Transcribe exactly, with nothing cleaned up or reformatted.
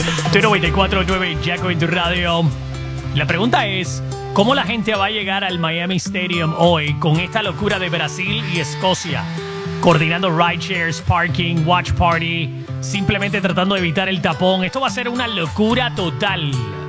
Tu noventa y cuatro punto nueve Jacko en tu radio. La pregunta es, ¿cómo la gente va a llegar al Miami Stadium hoy con esta locura de Brasil y Escocia? Coordinando rideshares, parking, watch party, simplemente tratando de evitar el tapón. Esto va a ser una locura total.